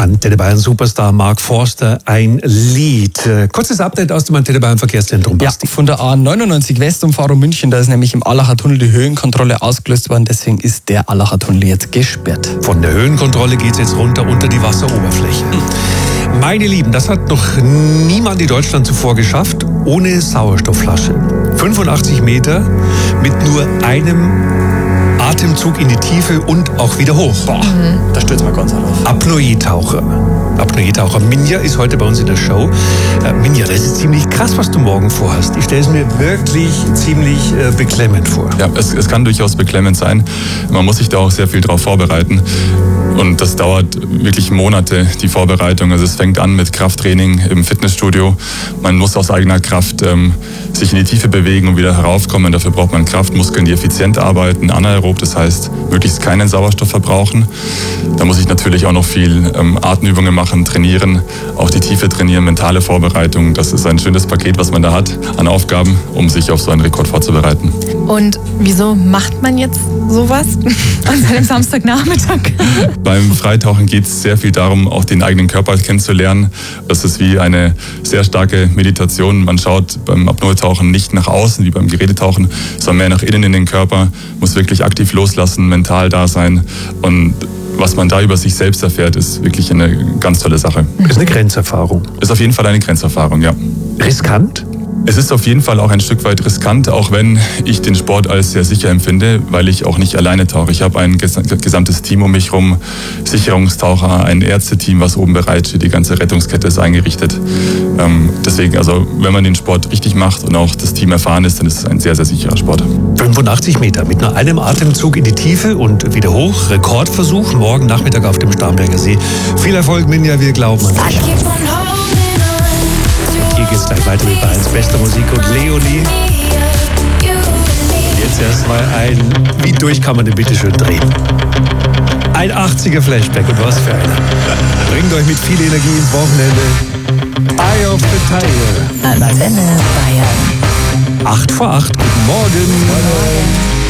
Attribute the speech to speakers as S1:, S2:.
S1: Antenne Bayern Superstar Mark Forster ein Lied. Kurzes Update aus dem Antenne Bayern Verkehrszentrum, Basti.
S2: Ja, von der A99 Westumfahrung München, da ist nämlich im Allacher Tunnel die Höhenkontrolle ausgelöst worden, deswegen ist der Allacher Tunnel jetzt gesperrt.
S1: Von der Höhenkontrolle geht es jetzt runter unter die Wasseroberfläche. Meine Lieben, das hat noch niemand in Deutschland zuvor geschafft, ohne Sauerstoffflasche. 85 Meter mit nur einem Atemzug in die Tiefe und auch wieder hoch.
S2: Boah, da stürzt man ganz auf.
S1: Apnoe-Taucher. Minja ist heute bei uns in der Show. Minja, das ist ziemlich krass, was du morgen vorhast. Ich stelle es mir wirklich ziemlich beklemmend vor.
S3: Ja, es kann durchaus beklemmend sein. Man muss sich da auch sehr viel drauf vorbereiten. Und das dauert wirklich Monate, die Vorbereitung. Also es fängt an mit Krafttraining im Fitnessstudio. Man muss aus eigener Kraft sich in die Tiefe bewegen und wieder heraufkommen. Dafür braucht man Kraftmuskeln, die effizient arbeiten, anaerob, das heißt möglichst keinen Sauerstoff verbrauchen. Da muss ich natürlich auch noch viel Atemübungen machen, trainieren, auch die Tiefe trainieren, mentale Vorbereitung. Das ist ein schönes Paket, was man da hat an Aufgaben, um sich auf so einen Rekord vorzubereiten.
S4: Und wieso macht man jetzt sowas an seinem Samstagnachmittag?
S3: Beim Freitauchen geht es sehr viel darum, auch den eigenen Körper kennenzulernen. Das ist wie eine sehr starke Meditation. Man schaut beim Apnoe-Tauchen nicht nach außen wie beim Gerätetauchen, sondern mehr nach innen in den Körper, muss wirklich aktiv loslassen, mental da sein. Und was man da über sich selbst erfährt, ist wirklich eine ganz tolle Sache.
S1: Ist eine Grenzerfahrung.
S3: Ist auf jeden Fall eine Grenzerfahrung, ja.
S1: Riskant?
S3: Es ist auf jeden Fall auch ein Stück weit riskant, auch wenn ich den Sport als sehr sicher empfinde, weil ich auch nicht alleine tauche. Ich habe ein gesamtes Team um mich herum, Sicherungstaucher, ein Ärzteteam, was oben bereitsteht, die ganze Rettungskette ist eingerichtet. Deswegen, also wenn man den Sport richtig macht und auch das Team erfahren ist, dann ist es ein sehr, sehr sicherer Sport.
S1: 85 Meter mit nur einem Atemzug in die Tiefe und wieder hoch. Rekordversuch morgen Nachmittag auf dem Starnberger See. Viel Erfolg, Minja, wir glauben an dich. Hier geht's gleich weiter mit Bayerns bester Musik und Leonie. Jetzt erstmal ein, wie durch kann man den bitte schön drehen? Ein 80er Flashback und was für einer. Bringt euch mit viel Energie ins Wochenende. Eye of the Tiger.
S4: Antenne Bayern.
S1: 8 vor 8. Guten Morgen.